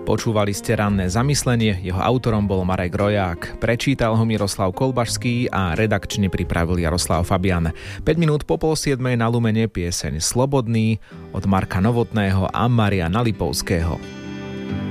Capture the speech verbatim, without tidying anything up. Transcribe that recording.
Počúvali ste Ranné zamyslenie, jeho autorom bol Marek Roják, prečítal ho Miroslav Kolbašský a redakčne pripravil Jaroslav Fabian. päť minút po pol siedmej na Lumene pieseň Slobodný od Marka Novotného a Mariana Lipovského.